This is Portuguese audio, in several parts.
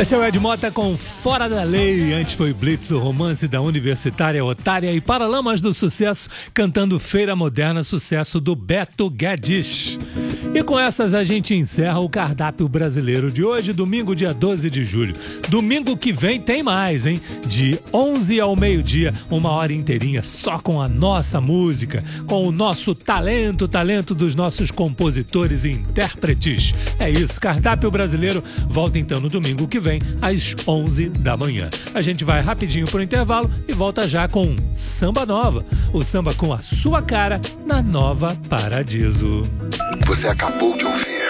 Esse é o Ed Mota com Fora da Lei. Antes foi Blitz, o romance da universitária otária, e Paralamas do Sucesso cantando Feira Moderna, sucesso do Beto Guedes. E com essas a gente encerra o cardápio brasileiro de hoje, domingo, dia 12 de julho. Domingo que vem tem mais, hein? De 11 ao meio-dia, uma hora inteirinha só com a nossa música, com o nosso talento dos nossos compositores e intérpretes. É isso, cardápio brasileiro volta então no domingo que vem, às 11 da manhã. A gente vai rapidinho pro intervalo e volta já com Samba Nova, o samba com a sua cara na Nova Paradiso. Você acabou de ouvir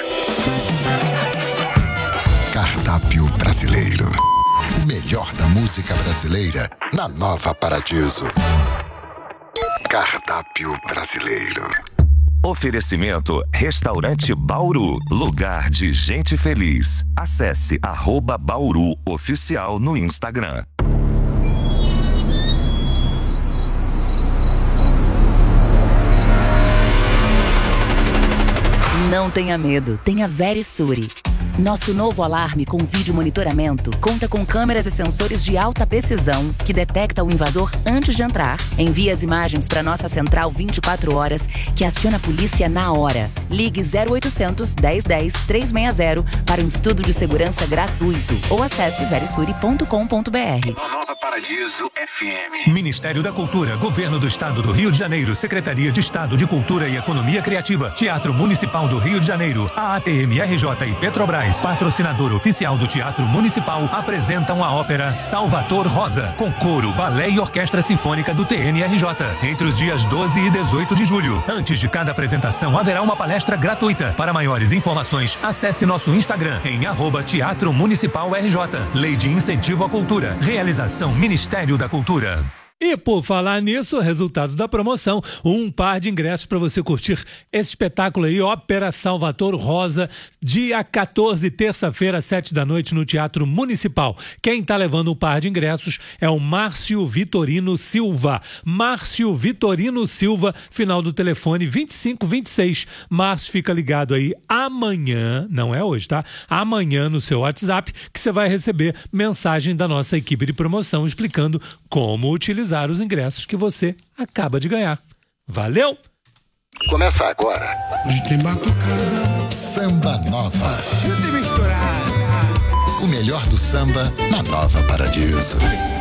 Cardápio Brasileiro. O melhor da música brasileira na Nova Paradiso. Cardápio Brasileiro. Oferecimento Restaurante Bauru, lugar de gente feliz. Acesse @Bauru Oficial no Instagram. Não tenha medo, tenha Verisuri. Nosso novo alarme com vídeo monitoramento conta com câmeras e sensores de alta precisão que detecta o invasor antes de entrar, envia as imagens para nossa central 24 horas, que aciona a polícia na hora. Ligue 0800 1010 360 para um estudo de segurança gratuito ou acesse verisuri.com.br. Nova Paradiso FM. Ministério da Cultura, Governo do Estado do Rio de Janeiro, Secretaria de Estado de Cultura e Economia Criativa, Teatro Municipal do Rio de Janeiro, a ATM-RJ e Petrobras, patrocinador oficial do Teatro Municipal, apresentam a ópera Salvator Rosa, com coro, balé e orquestra sinfônica do TNRJ, entre os dias 12 e 18 de julho. Antes de cada apresentação, haverá uma palestra gratuita. Para maiores informações, acesse nosso Instagram em @Teatro Municipal RJ. Lei de Incentivo à Cultura. Realização Ministério da Cultura. E por falar nisso, resultado da promoção, um par de ingressos para você curtir esse espetáculo aí, Ópera Salvator Rosa, dia 14, terça-feira, 7 da noite, no Teatro Municipal. Quem tá levando o par de ingressos é o Márcio Vitorino Silva. Márcio Vitorino Silva, final do telefone 2526. Márcio, fica ligado aí amanhã, não é hoje, tá? Amanhã no seu WhatsApp, que você vai receber mensagem da nossa equipe de promoção explicando como utilizar os ingressos que você acaba de ganhar. Valeu! Começa agora. Hoje tem batucada. Samba Nova. Hoje tem misturada. O melhor do samba na Nova Paradiso.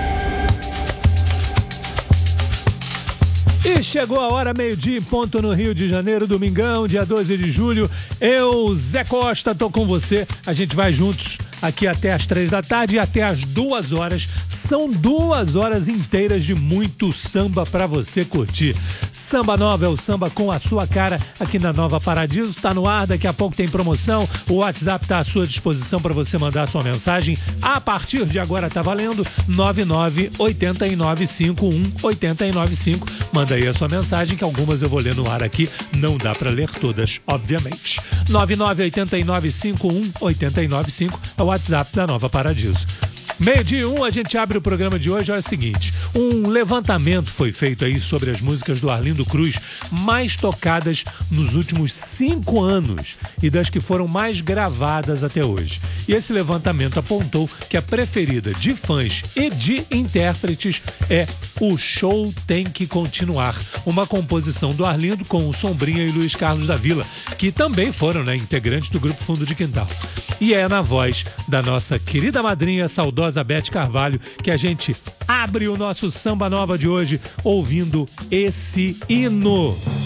E chegou a hora, meio-dia em ponto no Rio de Janeiro, domingão, dia 12 de julho. Eu, Zé Costa, tô com você. A gente vai juntos aqui até as 3 da tarde e até as 2 horas. São 2 horas inteiras de muito samba pra você curtir. Samba Nova é o samba com a sua cara aqui na Nova Paradiso. Tá no ar, daqui a pouco tem promoção. O WhatsApp tá à sua disposição para você mandar sua mensagem. A partir de agora tá valendo 9989518095. Manda aí a sua mensagem, que algumas eu vou ler no ar aqui. Não dá pra ler todas, obviamente. 9989518095 é o WhatsApp da Nova Paradiso. Meio-dia 1, a gente abre o programa de hoje. Olha o seguinte, um levantamento foi feito aí sobre as músicas do Arlindo Cruz mais tocadas nos últimos 5 anos e das que foram mais gravadas até hoje. E esse levantamento apontou que a preferida de fãs e de intérpretes é O Show Tem Que Continuar, uma composição do Arlindo com o Sombrinha e Luiz Carlos da Vila, que também foram, né, integrantes do grupo Fundo de Quintal. E é na voz da nossa querida madrinha, saudosa Beth Carvalho, que a gente abre o nosso Samba Nova de hoje ouvindo esse hino.